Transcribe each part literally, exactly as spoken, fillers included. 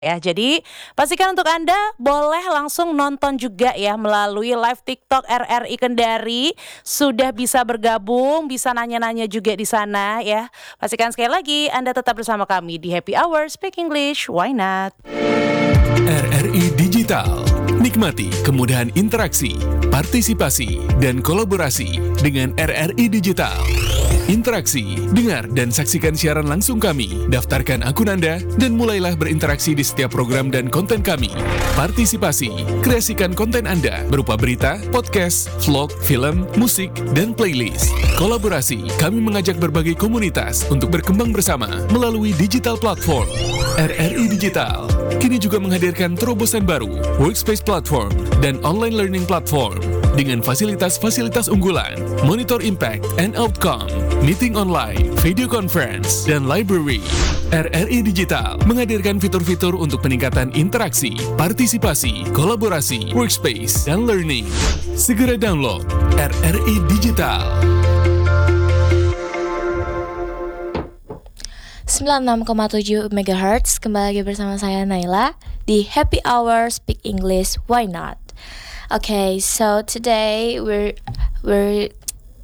Ya, jadi pastikan untuk Anda boleh langsung nonton juga ya melalui live TikTok R R I Kendari. Sudah bisa bergabung, bisa nanya-nanya juga di sana ya. Pastikan sekali lagi Anda tetap bersama kami di Happy Hour Speak English, why not? R R I Digital. Nikmati kemudahan interaksi, partisipasi, dan kolaborasi dengan R R I Digital. Interaksi, dengar dan saksikan siaran langsung kami, daftarkan akun Anda, dan mulailah berinteraksi di setiap program dan konten kami. Partisipasi, kreasikan konten Anda berupa berita, podcast, vlog, film, musik, dan playlist. Kolaborasi, kami mengajak berbagai komunitas untuk berkembang bersama melalui digital platform. R R I Digital kini juga menghadirkan terobosan baru, workspace platform, dan online learning platform dengan fasilitas-fasilitas unggulan, monitor impact and outcome, meeting online, video conference, dan library. R R I Digital menghadirkan fitur-fitur untuk peningkatan interaksi, partisipasi, kolaborasi, workspace, dan learning. Segera download R R I Digital. sembilan puluh enam koma tujuh megahertz, kembali lagi bersama saya Naila di Happy Hour Speak English, why not? Okay, so today we're we're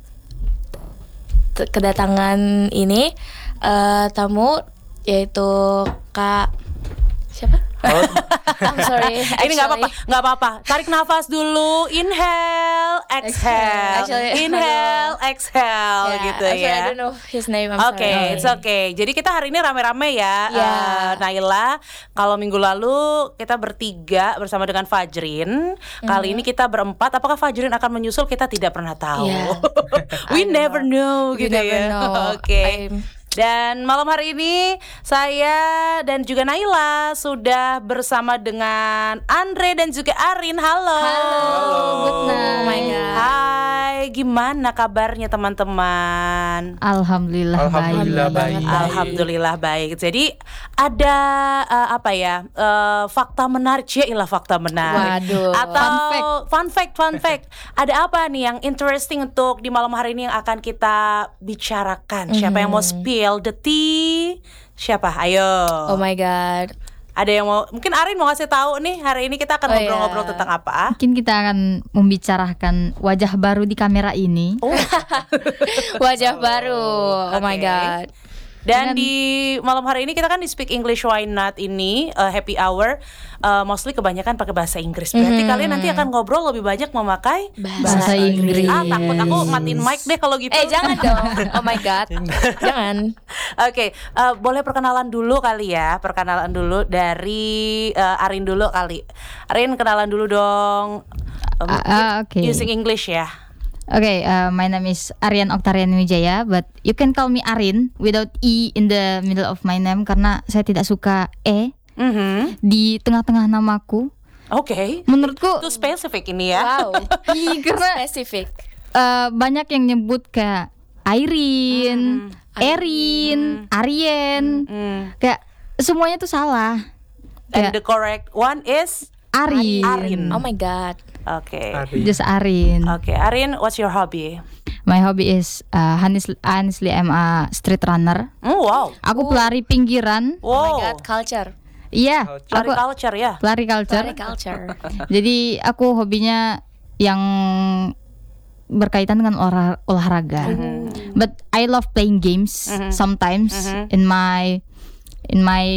t- kedatangan ini uh, tamu yaitu Kak siapa? Oh. I'm sorry. Ini nggak apa-apa, nggak apa-apa. Tarik nafas dulu, inhale, exhale, Actually, inhale, exhale, Yeah, gitu actually, ya. I don't know his name. I'm Oke, sorry. it's okay. Jadi kita hari ini rame-rame ya, Yeah. uh, Naila. Kalau minggu lalu kita bertiga bersama dengan Fajrin. Kali ini kita berempat. Apakah Fajrin akan menyusul? Kita tidak pernah tahu. Yeah. We I never don't know, You gitu never ya. know. Oke. I'm- Dan malam hari ini saya dan juga Naila sudah bersama dengan Andre dan juga Arin. Halo. Halo, good night. Oh my God. Hai, gimana kabarnya teman-teman? Alhamdulillah, Alhamdulillah baik. baik. Alhamdulillah baik. Jadi ada uh, apa ya uh, fakta menarik, ilah fakta menarik. Waduh. Atau Fun fact. fun fact, fun fact. Ada apa nih yang interesting untuk di malam hari ini yang akan kita bicarakan? Siapa yang mau spill the tea? Siapa? Ayo. Oh my god. Ada yang mau? Mungkin Arin mau kasih tahu nih. Hari ini kita akan Oh, ngobrol-ngobrol iya. tentang apa? Mungkin kita akan membicarakan wajah baru di kamera ini. Oh. Wajah baru. Oh my Oke. god. Dan Dengan- di malam hari ini kita kan di Speak English Why Not ini uh, Happy Hour uh, mostly kebanyakan pakai bahasa Inggris. Berarti Mhm. kalian nanti akan ngobrol lebih banyak memakai Bahasa Inggris. Ah, takut aku matiin mic deh kalau gitu. Eh jangan dong. Oh my god. Jangan. Oke, uh, boleh perkenalan dulu kali ya. Perkenalan dulu dari uh, Arin dulu kali. Arin kenalan dulu dong. Um, Ah, ah, oke. Using English ya. Okay, uh, my name is Aryan Oktarian Wijaya, but you can call me Arin without E in the middle of my name karena saya tidak suka E Mhm. di tengah-tengah namaku. Oke. Menurutku Itu spesifik ini ya. Wow. Iya, karena Spesifik. uh, banyak yang nyebut kayak Airin, Mhm. Erin, Aryen, Hmm. kayak semuanya tuh salah. And the Kayak correct one is Arin. Arin. Oh my god. Oke. Ari. Just Arin. Oke, Arin, what's your hobby? My hobby is uh, honestly, honestly I'm a street runner. Mm, wow. Aku pelari pinggiran. Oh my Wow. god, culture. Iya, Lari aku culture ya. pelari culture. Very culture. Jadi aku hobinya yang berkaitan dengan olah- olahraga. But I love playing games Mhm. sometimes Mhm. in my in my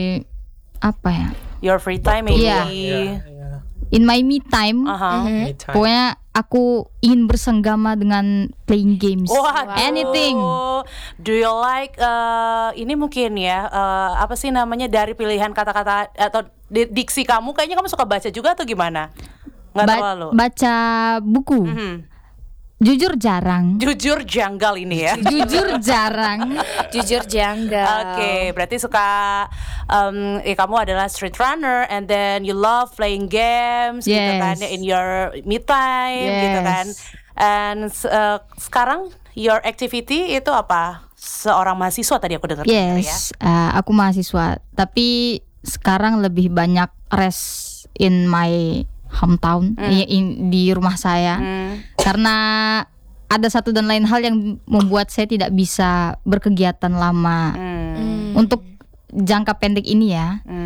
apa ya? Your free time maybe. Iya. Iya, iya. In my me time. Aha. Me time. Pokoknya aku ingin bersenggama dengan playing games. Waduh. Anything. Do you like uh, ini mungkin ya uh, apa sih namanya dari pilihan kata-kata atau di- diksi kamu kayaknya kamu suka baca juga atau gimana? Nggak Ba- terlalu. baca buku. Mhm. Jujur jarang. Jujur janggal ini ya. Jujur jarang. Jujur janggal. Oke, berarti suka um, eh, kamu adalah street runner and then you love playing games gitu Yes. kan in your me time gitu Yes. kan. And uh, sekarang your activity itu apa? Seorang mahasiswa tadi aku dengar ya. Yes, uh, aku mahasiswa. Tapi sekarang lebih banyak rest in my hometown, i- in- di rumah saya. Hmm. Karena ada satu dan lain hal yang membuat saya tidak bisa berkegiatan lama Hmm. Hmm. untuk jangka pendek ini ya. Hmm.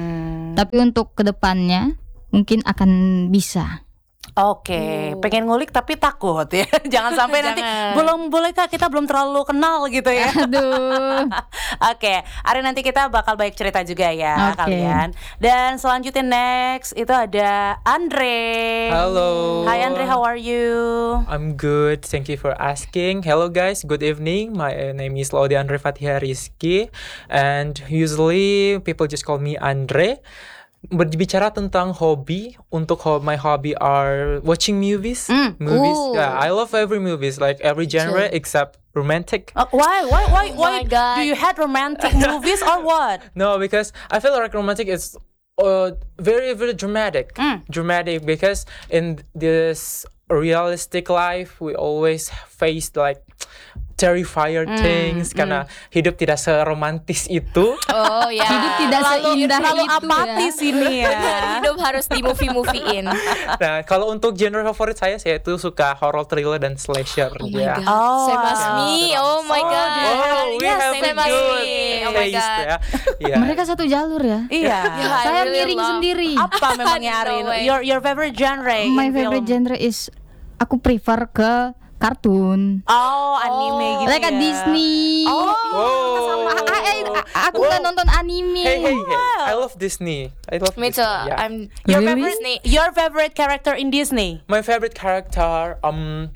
Tapi untuk kedepannya mungkin akan bisa. Oke, pengen ngulik tapi takut ya. Jangan sampai nanti Jangan. belum boleh Kak, kita belum terlalu kenal gitu ya. Aduh. Oke, hari nanti kita bakal banyak cerita juga ya Oke. kalian. Dan selanjutnya next itu ada Andre. Hello. Hi Andre, how are you? I'm good. Thank you for asking. Hello guys. Good evening. My uh, name is Laude Andre Fatihah Rizky, and usually people just call me Andre. Berbicara tentang hobi, untuk ho- my hobby are watching movies. Mm. Movies. Ooh. Yeah, I love every movies, like every genre too. except romantic. Uh, why, why, why, Oh why my God. do you hate romantic movies or what? No, because I feel like romantic is uh, very, very dramatic. Mm. Dramatic because in this realistic life, we always face like terrifier things karena hidup tidak seromantis itu. Oh ya. Hidup tidak Terlalu- seindah Terlalu itu apatis ini ya. Hidup harus di movie-moviein. Nah, kalau untuk genre favorit saya, saya itu suka horror, thriller, dan slasher. Oh my ya. god. Oh, Same as wow. me. Oh my Oh, god. Oh, we Yes, have a same as good me. Oh my taste god. ya. Iya. Mereka satu jalur ya. Iya. Yeah, I Saya really miring love- sendiri. Apa memangnya No Arin? way. Your your favorite genre? in My favorite film? genre is aku prefer ke kartun. Oh, anime gitu Like a ya. Disney. Oh. Wow. A- a- a- aku nggak nonton anime. Hey, hey, hey. I love Disney. I love Me too. Disney. Yeah. I'm Your Really? favorite Disney. your favorite character in Disney? My favorite character, um,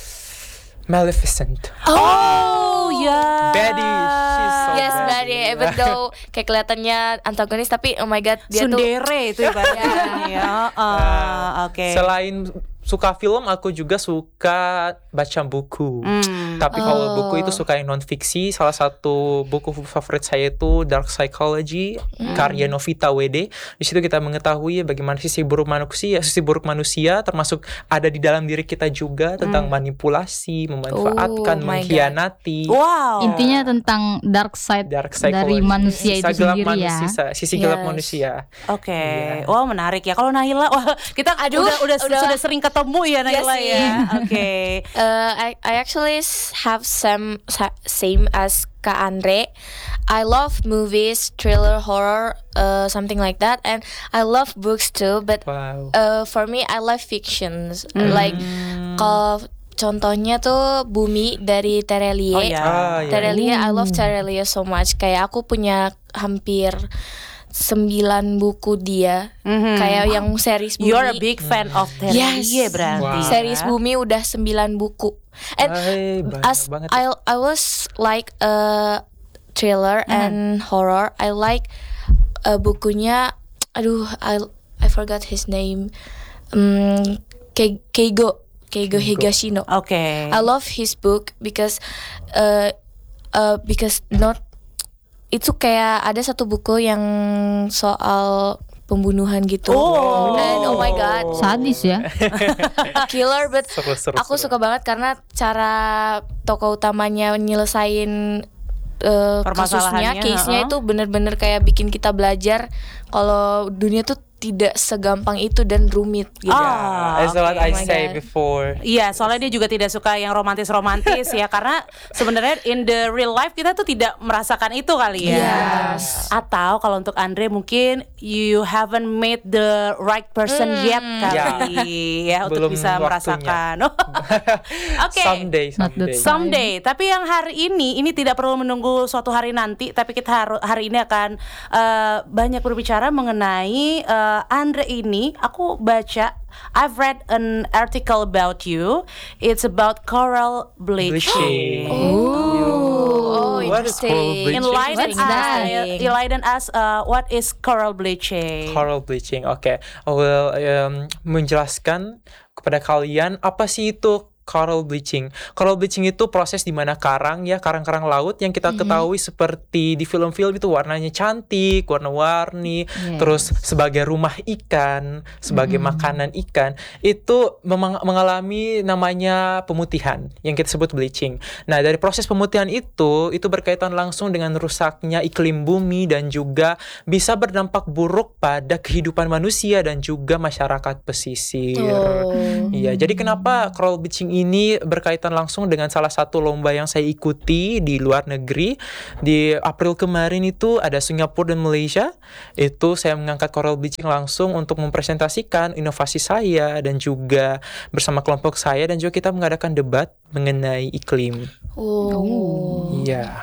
Maleficent. Oh, ya. Betty, she's so Yes, bad. Betty. Even though kayak kelihatannya antagonis, tapi oh my god, dia tuh Sundere itu ibaratnya ya. Ah, oke. Selain suka film, aku juga suka baca buku. Hmm. Tapi kalau Oh. buku itu suka yang non fiksi. Salah satu buku favorit saya itu Dark Psychology, karya Novita W D. Di situ kita mengetahui bagaimana sisi buruk manusia, sisi buruk manusia termasuk ada di dalam diri kita juga tentang manipulasi, memanfaatkan, Oh my God. mengkhianati. Wow. Intinya tentang dark side Dark dari psychology. manusia Sisa itu gelap sendiri ya. manusia, sisi gelap Yes. manusia. Oke, Iya. wah menarik ya. Kalau Nahila, wah kita Aduh, udah, udah udah. sudah sering ketemu ya Nahila sih. ya. Oke. Uh, I I actually s- have some sa- same as Kak Andre. I love movies, thriller, horror, uh, something like that, and I love books too. But Wow. uh, for me, I love fictions. Like kalau contohnya tuh Bumi dari Terelie. Oh ya. Ah, iya. Terelie, I love Terelie so much. Kayak aku punya hampir sembilan buku dia. Mhm. Kayak yang series Bumi. You're a big fan of Terelie Yes. berarti. Wow. Series Bumi udah sembilan buku. And Ay, banyak as banget. I I was like a thriller and horror. I like uh, bukunya. Aduh, I I forgot his name. Um, Ke- Keigo Keigo Higashino. Oke. I love his book because uh, uh, because not itu kayak ada satu buku yang soal pembunuhan gitu. Oh. And oh my god, Sadis ya. killer, but Seru, seru, aku seru. suka banget karena cara tokoh utamanya nyelesain uh, Permasalahannya, kasusnya, case-nya ha-ha. itu bener-bener kayak bikin kita belajar kalau dunia tuh tidak segampang itu dan rumit gitu. Ah, As what oke. I Oh my say God. before. Iya, soalnya dia juga tidak suka yang romantis-romantis ya, karena sebenarnya in the real life kita tuh tidak merasakan itu kali ya. Yes. Atau kalau untuk Andre mungkin you haven't met the right person yet kali ya untuk Belum bisa waktunya. merasakan. Oke. Someday, Not the someday. Someday, tapi yang hari ini ini tidak perlu menunggu suatu hari nanti, tapi kita haru- hari ini akan eh, banyak berbicara mengenai eh, Andre ini. Aku baca, I've read an article about you. It's about coral bleaching. Bleaching. Oh, What is coral interesting. bleaching? Enlighten What's us, that? enlighten us. Uh, what is coral bleaching? Coral bleaching. Oke, I will um, menjelaskan kepada kalian apa sih itu coral bleaching. Coral bleaching itu proses di mana karang ya, karang-karang laut yang kita ketahui seperti di film-film itu warnanya cantik, warna-warni, Yes. terus sebagai rumah ikan, sebagai makanan ikan, itu memang mengalami namanya pemutihan yang kita sebut bleaching. Nah, dari proses pemutihan itu itu berkaitan langsung dengan rusaknya iklim bumi dan juga bisa berdampak buruk pada kehidupan manusia dan juga masyarakat pesisir. Oh. Iya, jadi kenapa coral bleaching ini berkaitan langsung dengan salah satu lomba yang saya ikuti di luar negeri. Di April kemarin itu ada Singapura dan Malaysia. Itu saya mengangkat coral bleaching langsung untuk mempresentasikan inovasi saya dan juga bersama kelompok saya, dan juga kita mengadakan debat mengenai iklim. Oh. Iya.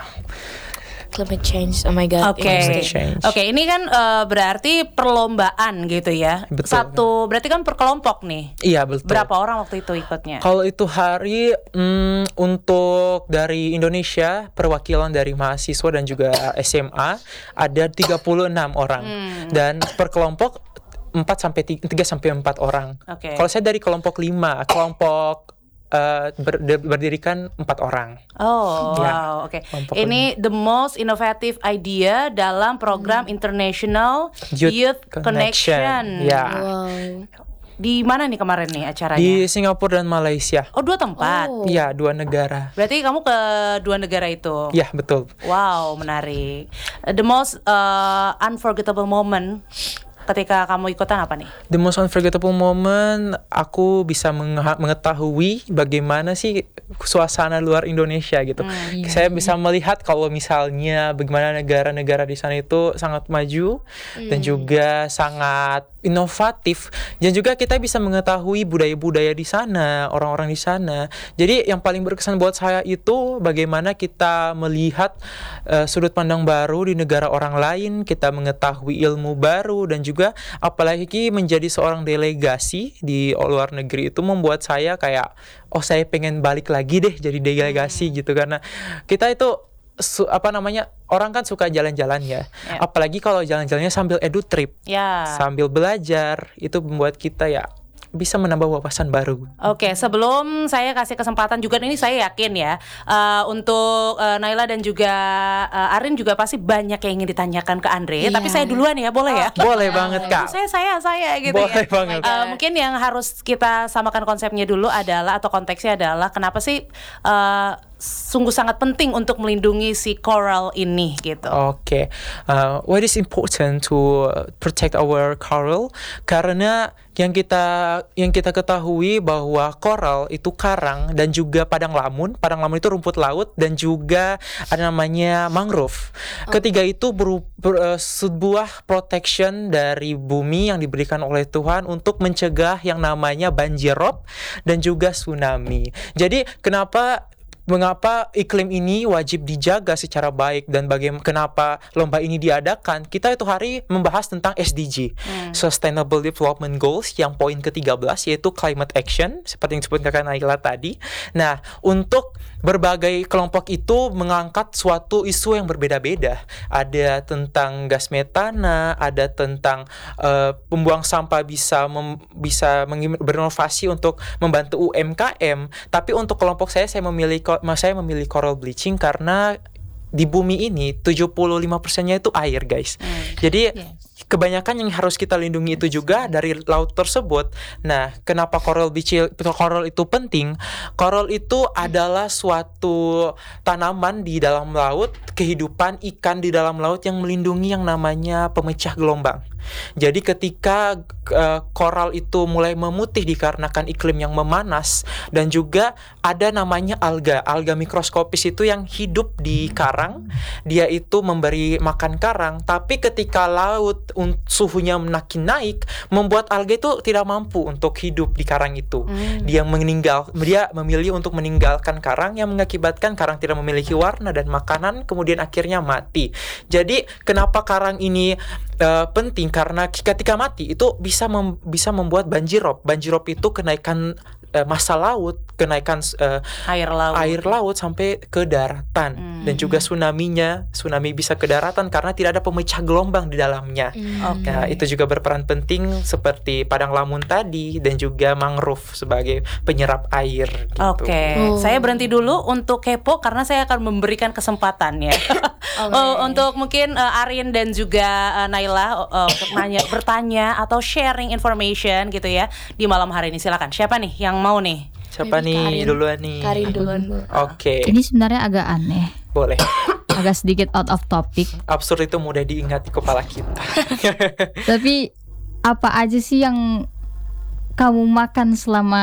Climate change. Oh my god. Oke, Climate oke, change. ini kan eh, berarti perlombaan gitu ya. Betul. Satu, berarti kan per kelompok nih. Iya, betul. Berapa orang waktu itu ikutnya? Kalau itu hari hmm, untuk dari Indonesia, perwakilan dari mahasiswa dan juga S M A ada tiga puluh enam orang. Hmm. Dan per kelompok empat sampai tiga sampai empat orang. Oke. Kalau saya dari kelompok lima, kelompok uh, ber- berdirikan empat orang. Oh, Ya, wow, oke. kelompok Ini the most innovative idea dalam program International Youth, Youth Connection. Connection. Ya. Wow. Di mana nih kemarin nih acaranya? Di Singapura dan Malaysia. Oh, dua tempat. Oh. Iya, dua negara. Berarti kamu ke dua negara itu. Iya, betul. Wow, menarik. The most uh, unforgettable moment ketika kamu ikutan apa nih? The most unforgettable moment, aku bisa menge- mengetahui bagaimana sih suasana luar Indonesia gitu. Hmm. Saya bisa melihat kalau misalnya bagaimana negara-negara di sana itu sangat maju dan juga sangat inovatif, dan juga kita bisa mengetahui budaya-budaya di sana, orang-orang di sana. Jadi yang paling berkesan buat saya itu bagaimana kita melihat uh, sudut pandang baru di negara orang lain, kita mengetahui ilmu baru, dan juga apalagi menjadi seorang delegasi di luar negeri itu membuat saya kayak, oh saya pengen balik lagi deh jadi delegasi gitu, karena kita itu Su, apa namanya, orang kan suka jalan-jalan ya, Ya. apalagi kalau jalan-jalannya sambil edu trip, Ya. sambil belajar, itu membuat kita ya bisa menambah wawasan baru. Oke, sebelum saya kasih kesempatan juga, ini saya yakin ya, uh, untuk uh, Naila dan juga uh, Arin juga pasti banyak yang ingin ditanyakan ke Andre. Iya. Tapi saya duluan ya, boleh ya? Boleh banget Kak. Saya saya saya gitu Boleh ya. banget. Uh, mungkin yang harus kita samakan konsepnya dulu adalah, atau konteksnya adalah, kenapa sih uh, sungguh sangat penting untuk melindungi si coral ini gitu. Oke, uh, why is important to protect our coral? Karena yang kita yang kita ketahui bahwa coral itu karang dan juga padang lamun. Padang lamun itu rumput laut, dan juga ada namanya mangrove. Ketiga itu beru- ber- uh, sebuah protection dari bumi yang diberikan oleh Tuhan untuk mencegah yang namanya banjir rob dan juga tsunami. Jadi kenapa Mengapa iklim ini wajib dijaga secara baik, dan bagaimana kenapa lomba ini diadakan? Kita itu hari membahas tentang S D G, Hmm. Sustainable Development Goals, yang poin ketiga belas yaitu climate action, seperti yang disebutkan Naila tadi. Nah, untuk berbagai kelompok itu mengangkat suatu isu yang berbeda-beda. Ada tentang gas metana, ada tentang uh, pembuang sampah bisa mem- bisa mengim- berinovasi untuk membantu U M K M. Tapi untuk kelompok saya, saya memilih saya memilih coral bleaching karena di bumi ini tujuh puluh lima persennya itu air, guys. Hmm. Jadi Yes. kebanyakan yang harus kita lindungi itu juga dari laut tersebut. Nah, kenapa coral bleaching, coral itu penting? Coral itu adalah suatu tanaman di dalam laut, kehidupan ikan di dalam laut yang melindungi yang namanya pemecah gelombang. Jadi ketika uh, koral itu mulai memutih dikarenakan iklim yang memanas, dan juga ada namanya alga, alga mikroskopis itu yang hidup di karang, dia itu memberi makan karang, tapi ketika laut un- suhunya makin naik, membuat alga itu tidak mampu untuk hidup di karang itu. Hmm. Dia meninggal, dia memilih untuk meninggalkan karang, yang mengakibatkan karang tidak memiliki warna dan makanan, kemudian akhirnya mati. Jadi kenapa karang ini uh, penting? Karena ketika mati itu bisa mem- bisa membuat banjirop. Banjirop itu kenaikan uh, massa laut, kenaikan uh, Air laut. air laut sampai ke daratan. Hmm. Dan juga tsunami-nya, tsunami bisa ke daratan karena tidak ada pemecah gelombang di dalamnya. Oke. Nah, itu juga berperan penting seperti padang lamun tadi, dan juga mangrove sebagai penyerap air gitu. Oke, Oh. saya berhenti dulu untuk kepo karena saya akan memberikan kesempatan ya. Oh, untuk mungkin uh, Arin dan juga uh, Naila uh, untuk nanya, bertanya atau sharing information gitu ya di malam hari ini. Silakan. Siapa nih yang mau nih? Siapa Maybe nih Karin. duluan nih? Karin duluan. Oke, Ini sebenarnya agak aneh, boleh. agak sedikit out of topic. Absurd itu mudah diingat di kepala kita. Tapi apa aja sih yang kamu makan selama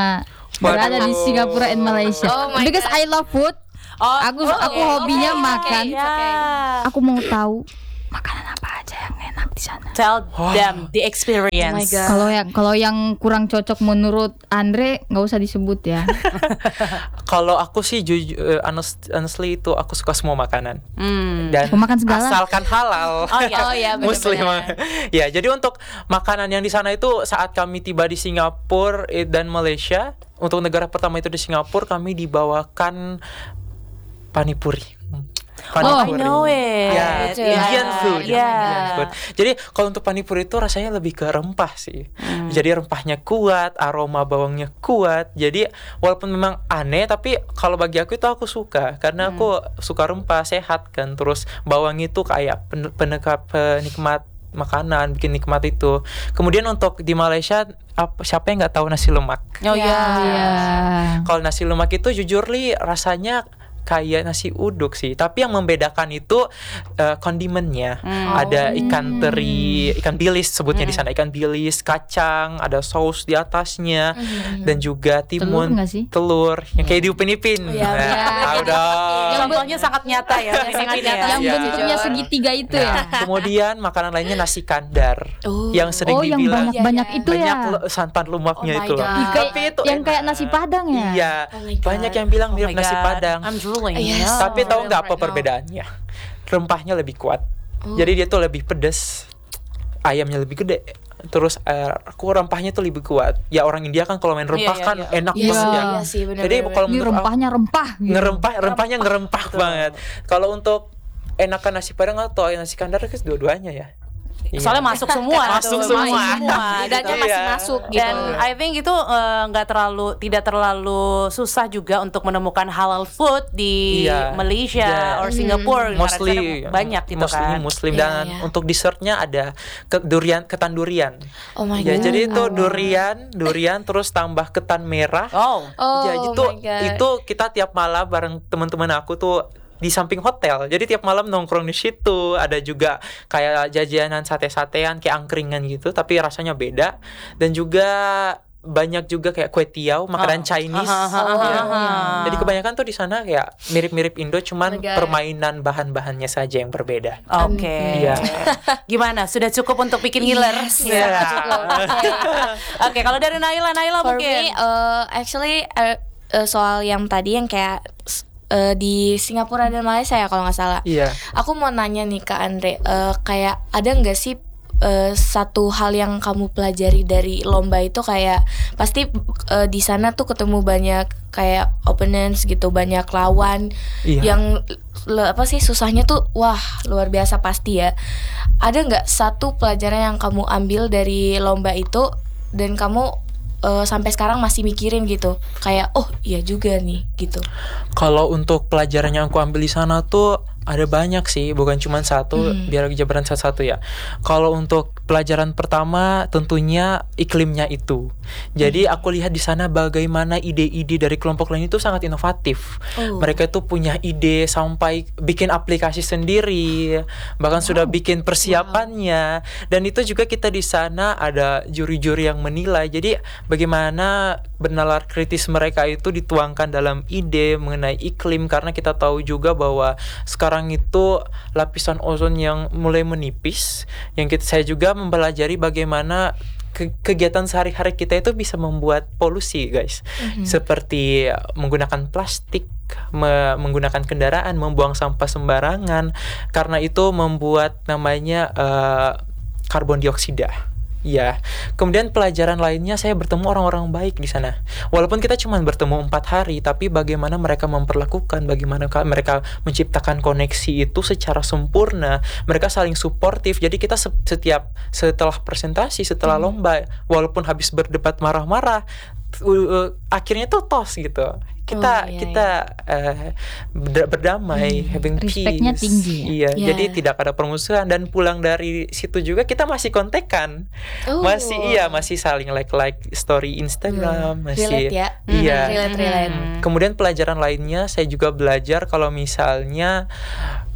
Berada di Singapura and Malaysia. Oh my Because God. I love food. Oh, Aku oh, aku okay, hobinya okay, makan. okay, yeah. Aku mau tahu makanan apa aja yang enak di sana. Tell them the experience. Oh my God. Kalau yang kalau yang kurang cocok menurut Andre nggak usah disebut ya. Kalau aku sih jujur, uh, honest- honestly itu aku suka semua makanan. Hmm. Dan Aku makan segala. asalkan halal. Oh iya, Oh iya, benar-benar. Muslim. Ya, jadi untuk makanan yang di sana itu saat kami tiba di Singapura eh, dan Malaysia, untuk negara pertama itu di Singapura kami dibawakan panipuri. Oh, I know it. Ya, Betul. Indian food. Yeah. Indian food. Jadi kalau untuk panipuri itu rasanya lebih ke rempah sih. Hmm. Jadi rempahnya kuat, aroma bawangnya kuat. Jadi walaupun memang aneh, tapi kalau bagi aku itu aku suka karena aku suka rempah, sehat kan. Terus bawang itu kayak pen- penekap penikmat makanan, bikin nikmat itu. Kemudian untuk di Malaysia, apa, siapa yang nggak tahu nasi lemak? Oh iya. Iya. Kalau nasi lemak itu jujur li rasanya kayak nasi uduk sih, tapi yang membedakan itu uh, kondimennya. Hmm. Ada ikan teri, ikan bilis sebutnya di sana, ikan bilis, kacang, ada saus di atasnya, dan juga timun, Telur nggak sih? telur yang kayak di Upin Ipin. Iya, Nah, benar. tahu dong. Contohnya sangat nyata ya. Sangat Filipina nyata. ya. Yang Iya. bentuknya segitiga itu ya. Nah, kemudian makanan lainnya nasi kandar, Oh. yang sering Oh, yang dibilang banyak-banyak Iya, iya. itu banyak ya. le- santan lemaknya Oh my itu loh. God. Kayak- Tapi itu yang kayak enak. nasi Padang ya? Iya, Oh my God. banyak yang bilang Oh mirip my nasi God. Padang. I'm drooling. Yes. Yeah. Tapi tahu nggak apa right now. perbedaannya? Rempahnya lebih kuat. Oh. Jadi dia tuh lebih pedas. Ayamnya lebih gede. Terus eh, aku rempahnya tuh lebih kuat. Ya orang India kan kalau main rempah Iya, iya, kan iya. enak Iya banget sih, ya. iya sih, benar, Jadi benar, kalau Ini menurut aku, rempahnya rempah. gitu. ngerempah, rempahnya ngerempah banget. Kalau untuk enakan nasi Padang atau nasi kandar kan dua-duanya ya. Iya. Soalnya masuk semua. Masuk gitu. semua. Masuk semua. Bedanya gitu. masih Iya. masuk gitu. Dan I think itu eh, nggak terlalu tidak terlalu susah juga untuk menemukan halal food di Iya. Malaysia Iya. or Singapura. Mostly Karena sana banyak gitu mostly kan. muslim Iya, dan iya. untuk dessertnya ada ke durian ketan durian. Oh my Ya, God. jadi itu durian, durian terus tambah ketan merah. Oh. Oh Ya itu my God. itu kita tiap malam bareng teman-teman aku tuh di samping hotel. Jadi tiap malam nongkrong di situ. Ada juga kayak jajanan sate-satean kayak angkringan gitu, tapi rasanya beda. Dan juga banyak juga kayak kue tiaw, makanan Oh. Chinese. Aha, aha, Oh, aha, Ya. aha. Jadi kebanyakan tuh di sana kayak mirip-mirip Indo, cuman Oh my God. permainan bahan-bahannya saja yang berbeda. Oke. Iya. Gimana? Sudah cukup untuk bikin ngiler? Yes, Iya. sangat cukup. Oke. Oke, kalau dari Naila, Naila For mungkin. me, uh, actually uh, uh, soal yang tadi yang kayak uh, di Singapura dan Malaysia ya kalau nggak salah. Iya. Aku mau nanya nih ke Andre, uh, kayak ada nggak sih uh, satu hal yang kamu pelajari dari lomba itu, kayak pasti uh, di sana tuh ketemu banyak kayak opponents gitu, banyak lawan Iya. yang le- apa sih susahnya tuh wah luar biasa pasti ya. Ada nggak satu pelajaran yang kamu ambil dari lomba itu dan kamu uh, sampai sekarang masih mikirin gitu, kayak oh iya juga nih gitu. Kalau untuk pelajaran yang aku ambil di sana tuh ada banyak sih, bukan cuma satu. Hmm. Biar jabaran satu-satu ya. Kalau untuk pelajaran pertama tentunya iklimnya itu. Jadi Hmm. aku lihat di sana bagaimana ide-ide dari kelompok lain itu sangat inovatif. Oh. Mereka itu punya ide sampai bikin aplikasi sendiri, bahkan sudah bikin persiapannya. Dan itu juga kita di sana ada juri-juri yang menilai. Jadi bagaimana bernalar kritis mereka itu dituangkan dalam ide mengenai iklim, karena kita tahu juga bahwa sekarang itu lapisan ozon yang mulai menipis, yang kita saya juga mempelajari bagaimana ke- kegiatan sehari-hari kita itu bisa membuat polusi, guys. Seperti menggunakan plastik, me- menggunakan kendaraan, membuang sampah sembarangan, karena itu membuat namanya eh, karbon dioksida. Ya, kemudian pelajaran lainnya saya bertemu orang-orang baik di sana. Walaupun kita cuma bertemu empat hari, tapi bagaimana mereka memperlakukan, bagaimana ka- mereka menciptakan koneksi itu secara sempurna. Mereka saling suportif. Jadi kita se- setiap setelah presentasi, setelah lomba, walaupun habis berdebat marah-marah, uh, uh, akhirnya tuh tos gitu. Kita Oh, iya, kita eh, berda- berdamai, having peace. Respect-nya tinggi ya? Iya, Iya. jadi tidak ada permusuhan, dan pulang dari situ juga kita masih kontekan. Oh. Masih iya, masih saling like-like story Instagram, Hmm. masih Relate ya? Iya. Hmm, relate, relate. Kemudian pelajaran lainnya saya juga belajar kalau misalnya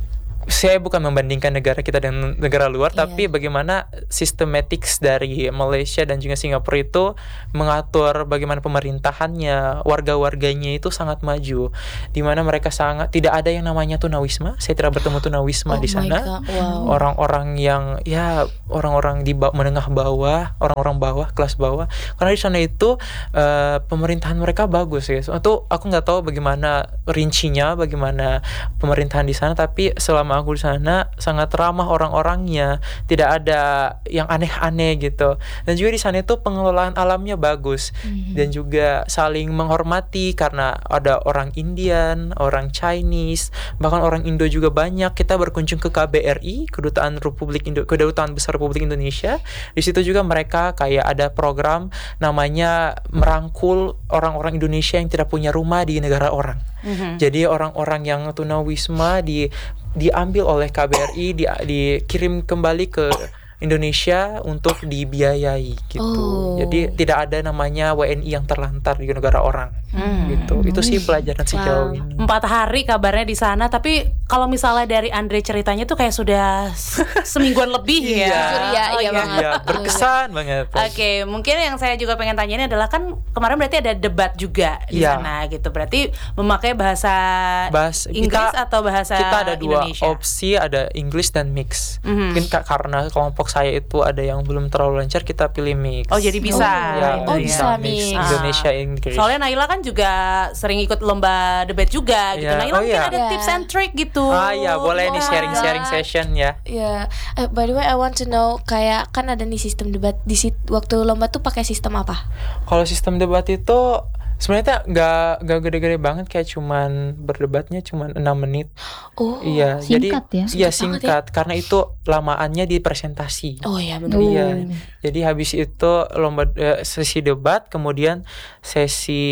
saya bukan membandingkan negara kita dengan negara luar, Iya. tapi bagaimana systematics dari Malaysia dan juga Singapura itu mengatur bagaimana pemerintahannya, warga-warganya itu sangat maju, di mana mereka sangat tidak ada yang namanya tunawisma. Saya tidak bertemu tunawisma Oh di my sana. God, wow. Orang-orang yang ya orang-orang di ba- menengah bawah, orang-orang bawah, kelas bawah. Karena di sana itu eh, pemerintahan mereka bagus ya. Itu aku nggak tahu bagaimana rincinya, bagaimana pemerintahan di sana, tapi selama aku di sana sangat ramah orang-orangnya, tidak ada yang aneh-aneh gitu. Dan juga di sana itu pengelolaan alamnya bagus, Mhm. dan juga saling menghormati karena ada orang Indian, orang Chinese, bahkan orang Indo juga banyak. Kita berkunjung ke K B R I, Kedutaan Republik Indo Kedutaan Besar Republik Indonesia. Di situ juga mereka kayak ada program namanya merangkul orang-orang Indonesia yang tidak punya rumah di negara orang. Mhm. Jadi orang-orang yang tunawisma di diambil oleh K B R I, di, dikirim kembali ke Indonesia untuk dibiayai gitu. Oh. Jadi tidak ada namanya W N I yang terlantar di negara orang. Hmm. Gitu. Itu sih pelajaran sejauh Wow. ini. Empat hari kabarnya di sana, tapi kalau misalnya dari Andre ceritanya tuh kayak sudah s- semingguan lebih ya. Jujur ya, Oh, iya banget. Iya, berkesan banget. Oke, mungkin yang saya juga pengen tanya ini adalah kan kemarin berarti ada debat juga di Iya. sana gitu. Berarti memakai bahasa Bahas- Inggris kita- atau bahasa Kita ada dua Indonesia? opsi, ada English dan mix. Mhm. Mungkin ka- karena kelompok saya itu ada yang belum terlalu lancar, kita pilih mix. Oh, jadi bisa. Ya, itu Oh, ya. bisa mix. Ah. Indonesia English. Soalnya Naila kan juga sering ikut lomba debat juga gitu. Iya. Naila Oh, mungkin iya. ada Iya. tips and trick gitu. Ah ya, boleh nih Oh my sharing-sharing God. session ya. Ya, eh, by the way, I want to know kayak kan ada nih sistem debat di sit waktu lomba tuh pakai sistem apa? Kalau sistem debat itu sebenarnya nggak nggak gede-gede banget, kayak cuman berdebatnya cuman enam menit. Oh, Iya, singkat jadi ya? iya Singkat banget singkat karena itu lamaannya di presentasi. oh ya benar. Iya. Jadi habis itu lomba eh, sesi debat, kemudian sesi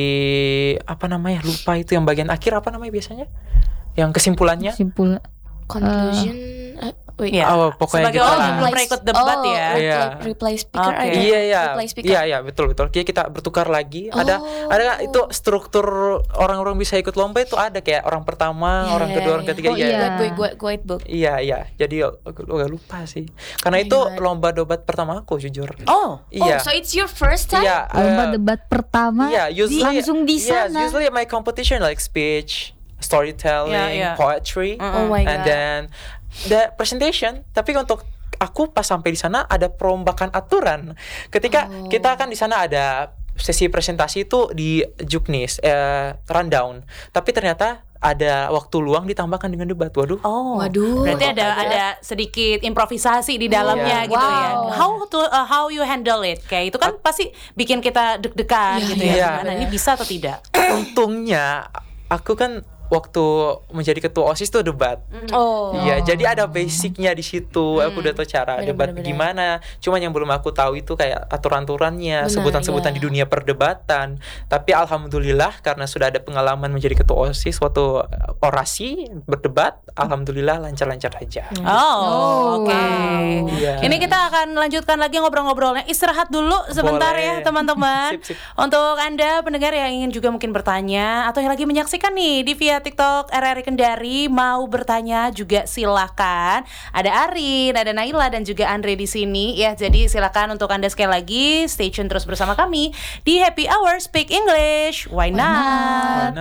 apa namanya? Lupa itu yang bagian akhir apa namanya biasanya? Yang kesimpulannya? Simpul Conclusion, eh, wait. Iya. Oh, pokoknya Sebagai gitu orang lah. yang belum pernah ikut debat oh, ya. Reply, Iya. reply speaker. Oke. ada. Iya iya Reply speaker. iya iya betul betul. Jadi kita bertukar lagi. Ada Oh. ada itu struktur orang-orang bisa ikut lomba itu ada kayak orang pertama, Iya, orang iya, kedua, orang iya. ketiga. Oh, iya. iya. Gue gue gue white book. Iya iya. Jadi aku agak lupa sih. Karena Oh my itu God. lomba debat pertama aku jujur. Oh. Iya. Oh, so it's your first time? Iya. lomba eh, debat pertama Iya, usually langsung di yes, sana. usually my competition like speech, storytelling, Yeah, yeah. poetry, Oh my and God. then the presentation. Tapi untuk aku pas sampai di sana ada perombakan aturan. Ketika Oh. kita kan di sana ada sesi presentasi itu di Juknis, eh, rundown. Tapi ternyata ada waktu luang ditambahkan dengan debat. Waduh. Oh, Waduh. berarti ada Ada. ada sedikit improvisasi di dalamnya Iya. gitu ya. Wow. How to uh, how you handle it? Kayak itu kan pasti bikin kita deg-degan Iya, gitu iya, ya. Gimana benar. ini bisa atau tidak? Untungnya aku kan waktu menjadi ketua OSIS tuh debat. Oh. Iya, jadi ada basicnya di situ. Aku udah tahu cara Bener, debat bener, bener. gimana. Cuman yang belum aku tahu itu kayak aturan-aturannya, Benar, sebutan-sebutan iya. di dunia perdebatan. Tapi alhamdulillah karena sudah ada pengalaman menjadi ketua OSIS waktu orasi berdebat, alhamdulillah lancar-lancar aja. Oh, oke. wow. Iya. Ini kita akan lanjutkan lagi ngobrol-ngobrolnya. Istirahat dulu sebentar ya Boleh. teman-teman. Sip, sip. Untuk Anda pendengar yang ingin juga mungkin bertanya atau yang lagi menyaksikan nih di via TikTok R R I Kendari, mau bertanya juga silakan. Ada Arin, ada Naila dan juga Andre di sini ya. Jadi silakan untuk Anda sekali lagi stay tune terus bersama kami di Happy Hour Speak English. Why not? Why not?